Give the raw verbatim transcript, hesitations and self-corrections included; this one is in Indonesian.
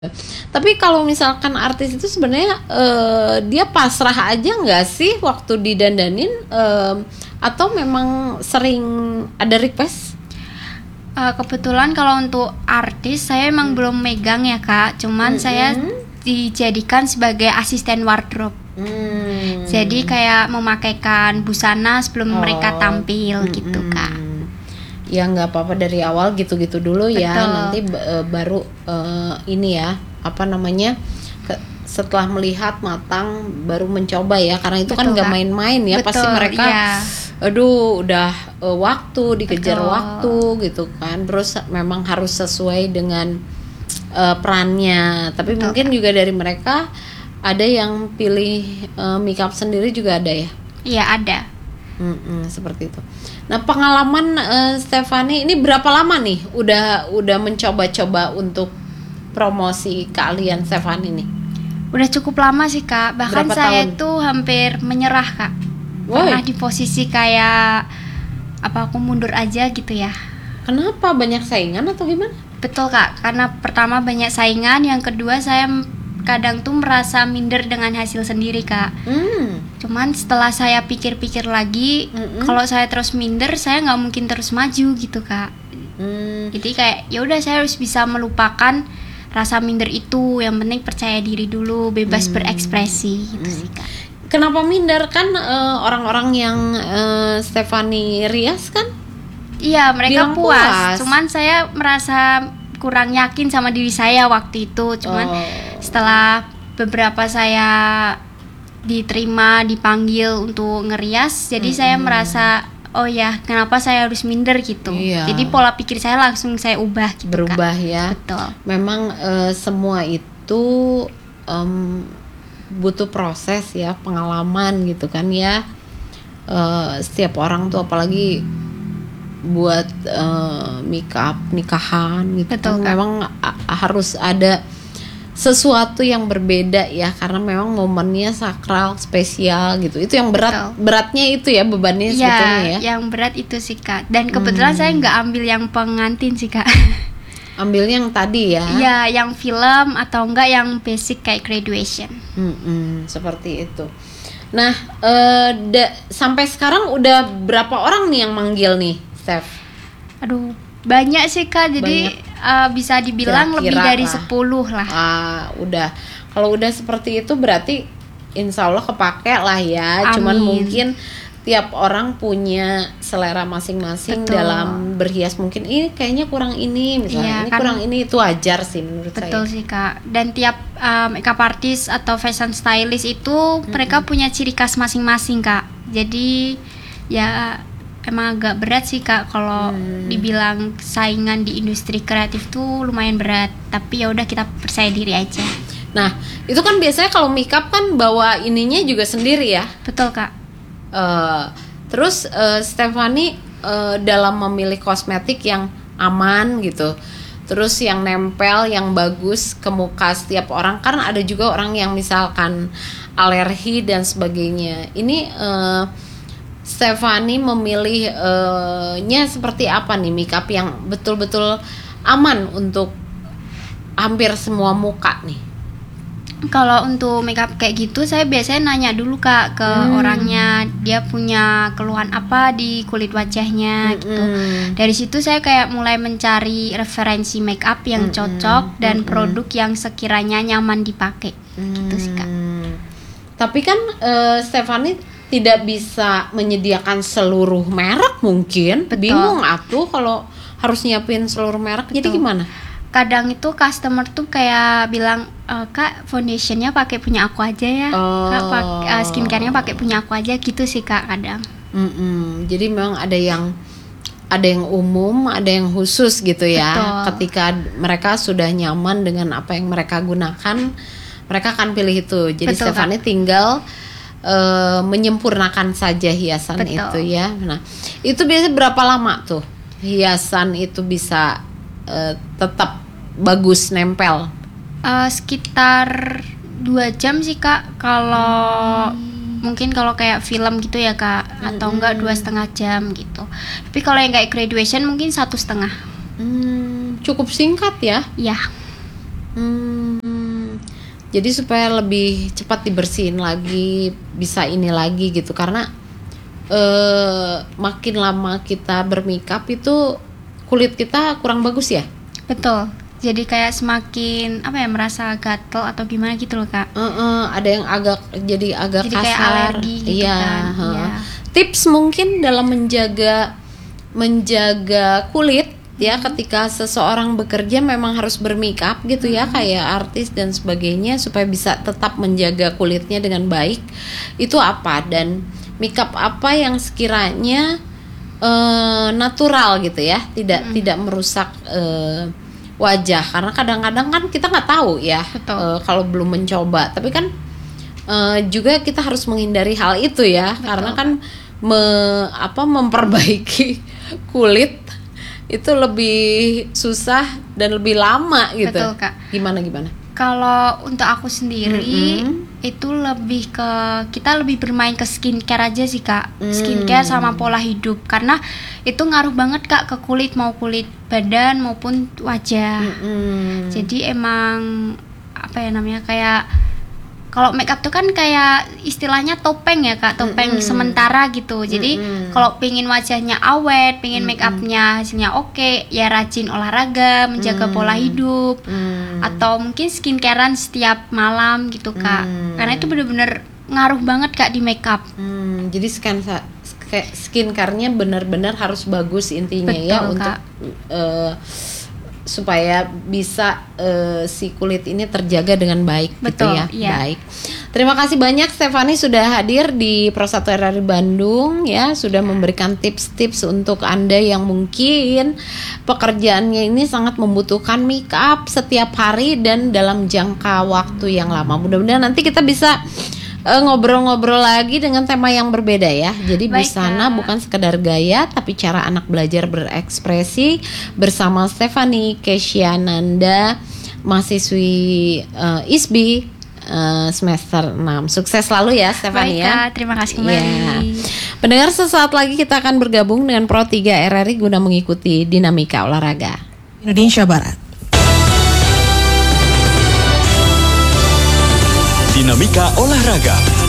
Tapi kalau misalkan artis itu sebenarnya eh, dia pasrah aja nggak sih waktu didandanin, eh, atau memang sering ada request? Uh, kebetulan kalau untuk artis saya emang hmm. belum megang ya kak, cuman hmm. saya dijadikan sebagai asisten wardrobe. Hmm. Jadi kayak memakaikan busana sebelum oh. mereka tampil hmm. gitu kak. Ya nggak apa-apa, dari awal gitu-gitu dulu. Betul. Ya nanti uh, baru uh, ini ya apa namanya ke, setelah melihat matang baru mencoba ya, karena itu betul, kan nggak main-main ya. Betul, pasti mereka ya. Aduh udah uh, waktu dikejar betul. Waktu gitu kan, terus memang harus sesuai dengan uh, perannya. Tapi betul, mungkin kan. Juga dari mereka ada yang pilih uh, makeup sendiri juga ada ya? Iya ada. Mm-mm, seperti itu. Nah pengalaman uh, Stephanie ini berapa lama nih udah udah mencoba-coba untuk promosi keahlian Stephanie ini? Udah cukup lama sih kak. Bahkan berapa saya tahun? Tuh hampir menyerah kak. Pernah di posisi kayak apa aku mundur aja gitu ya. Kenapa? Banyak saingan atau gimana? Betul kak. Karena pertama banyak saingan, yang kedua saya kadang tuh merasa minder dengan hasil sendiri kak. Hmm. Cuman setelah saya pikir-pikir lagi, mm-mm. kalau saya terus minder, saya nggak mungkin terus maju gitu kak. Hmm. Jadi kayak ya udah, saya harus bisa melupakan rasa minder itu. Yang penting percaya diri dulu, bebas hmm. berekspresi gitu hmm. sih kak. Kenapa minder? Kan uh, orang-orang yang uh, Stephanie rias kan? Iya mereka puas. puas. Cuman saya merasa kurang yakin sama diri saya waktu itu. Cuman oh. setelah beberapa saya diterima, dipanggil untuk ngerias, jadi mm-hmm. saya merasa oh ya kenapa saya harus minder gitu. Iya. Jadi pola pikir saya langsung saya ubah gitu. Berubah kak. Ya. Betul. Memang uh, semua itu um, butuh proses ya, pengalaman gitu kan ya. Uh, setiap orang tuh apalagi buat uh, makeup nikahan gitu. Betul, kan memang a- harus ada sesuatu yang berbeda ya, karena memang momennya sakral, spesial gitu. Itu yang berat. Betul. Beratnya itu ya, bebannya ya, sebetulnya ya. Yang berat itu sih kak. Dan kebetulan hmm. saya nggak ambil yang pengantin sih kak. Ambilnya yang tadi ya? Iya, yang film atau enggak yang basic kayak graduation. Hmm, seperti itu. Nah, uh, da- sampai sekarang udah berapa orang nih yang manggil nih, Steph? Aduh, banyak sih kak. Jadi uh, bisa dibilang kira-kira lebih dari lah. sepuluh lah. Ah, udah. Kalau udah seperti itu berarti insya Allah kepake lah ya. Amin. Cuman mungkin tiap orang punya selera masing-masing. Betul. Dalam berhias. Mungkin ini kayaknya kurang ini, misalnya ya, ini kan, kurang ini, itu wajar sih menurut betul saya. Betul sih kak. Dan tiap uh, makeup artist atau fashion stylist itu mm-hmm. mereka punya ciri khas masing-masing kak. Jadi ya emang agak berat sih kak kalau hmm. dibilang saingan di industri kreatif tuh lumayan berat. Tapi ya udah, kita percaya diri aja. Nah itu kan biasanya kalau makeup kan bawa ininya juga sendiri ya. Betul kak. Uh, terus uh, Stephanie uh, dalam memilih kosmetik yang aman gitu, terus yang nempel, yang bagus ke muka setiap orang, karena ada juga orang yang misalkan alergi dan sebagainya. Ini uh, Stephanie memilihnya uh, seperti apa nih makeup yang betul-betul aman untuk hampir semua muka nih? Kalau untuk makeup kayak gitu, saya biasanya nanya dulu kak ke hmm. orangnya, dia punya keluhan apa di kulit wajahnya hmm. gitu. Dari situ saya kayak mulai mencari referensi makeup yang hmm. cocok dan hmm. produk yang sekiranya nyaman dipakai hmm. gitu sih kak. Tapi kan uh, Stephanie tidak bisa menyediakan seluruh merek mungkin. Betul. Bingung atuh kalau harus nyiapin seluruh merek. Betul. Jadi gimana? Kadang itu customer tuh kayak bilang, e, kak foundationnya pakai punya aku aja ya, oh. kak pak- uh, skincarenya pakai punya aku aja gitu sih kak kadang. Mm-mm. Jadi memang ada yang ada yang umum, ada yang khusus gitu ya. Betul. Ketika mereka sudah nyaman dengan apa yang mereka gunakan, mereka akan pilih itu. Jadi betul, Stephanie kak. tinggal uh, menyempurnakan saja hiasan betul. itu ya. Nah itu biasanya berapa lama tuh hiasan itu bisa uh, tetap bagus nempel? Uh, sekitar dua jam sih kak. Kalau hmm. mungkin kalau kayak film gitu ya kak, hmm. atau enggak dua setengah jam gitu. Tapi kalau yang kayak graduation mungkin satu setengah. Hmm, cukup singkat ya? Iya. Hmm. Jadi supaya lebih cepat dibersihin lagi, bisa ini lagi gitu. Karena uh, makin lama kita bermakeup itu kulit kita kurang bagus ya. Betul. Jadi kayak semakin apa ya, merasa gatel atau gimana gitu loh Kak. Uh, uh, ada yang agak jadi agak jadi kasar. Kayak alergi gitu iya, kan. Uh. Iya. Tips mungkin dalam menjaga menjaga kulit ya, ketika seseorang bekerja memang harus bermakeup gitu ya, hmm. kayak artis dan sebagainya, supaya bisa tetap menjaga kulitnya dengan baik. Itu apa, dan makeup apa yang sekiranya uh, natural gitu ya, tidak hmm. tidak merusak uh, wajah, karena kadang-kadang kan kita nggak tahu ya uh, kalau belum mencoba. Tapi kan uh, juga kita harus menghindari hal itu ya. Betul. Karena kan me, apa memperbaiki kulit itu lebih susah dan lebih lama gitu. Betul Kak. Gimana gimana? Kalau untuk aku sendiri mm-hmm. itu lebih ke kita lebih bermain ke skincare aja sih Kak. Mm. Skincare sama pola hidup, karena itu ngaruh banget Kak ke kulit, mau kulit badan maupun wajah. Mm-hmm. Jadi emang apa ya namanya, kayak kalau makeup tuh kan kayak istilahnya topeng ya Kak, topeng mm-hmm. sementara gitu. Jadi mm-hmm. kalau pingin wajahnya awet, pingin mm-hmm. makeupnya hasilnya oke, ya rajin olahraga, menjaga mm-hmm. pola hidup, mm-hmm. atau mungkin skincarean setiap malam gitu Kak. Mm-hmm. Karena itu bener-bener ngaruh banget Kak di makeup. Mm, jadi skin skincare-nya benar-benar harus bagus intinya. Betul, ya Kak. Untuk uh, supaya bisa uh, si kulit ini terjaga dengan baik. Betul, gitu ya. Iya. Baik. Terima kasih banyak Stephanie sudah hadir di Pro satu R R I Bandung ya, sudah memberikan tips-tips untuk Anda yang mungkin pekerjaannya ini sangat membutuhkan make up setiap hari dan dalam jangka waktu yang lama. Mudah-mudahan nanti kita bisa Uh, ngobrol-ngobrol lagi dengan tema yang berbeda ya. Jadi busana bukan sekedar gaya, tapi cara anak belajar berekspresi, bersama Stephanie Kesyananda, mahasiswi uh, I S B I uh, semester enam. Sukses selalu ya Stephanie. Baik, ya. Terima kasih kembali. Ya. Pendengar, sesaat lagi kita akan bergabung dengan Pro tiga R R I guna mengikuti dinamika olahraga Indonesia Barat. Dinamika olahraga